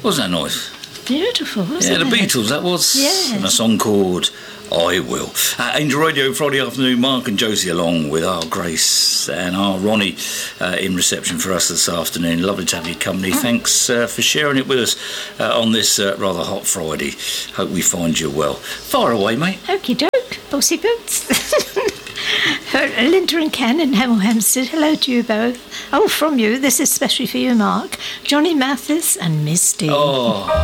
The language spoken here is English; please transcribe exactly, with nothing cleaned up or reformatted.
Wasn't that nice? Beautiful, wasn't it? Yeah, the it? Beatles, that was. Yes. And a song called I Will. Uh, Angel Radio Friday afternoon, Mark and Josie along with our Grace and our Ronnie uh, in reception for us this afternoon. Lovely to have your company. Mm. Thanks uh, for sharing it with us uh, on this uh, rather hot Friday. Hope we find you well. Fire away, mate. Okie doke, bossy boots. Linda and Ken in Hemel Hempstead, hello to you both. Oh, from you, this is especially for you, Mark. Johnny Mathis and Misty. Oh.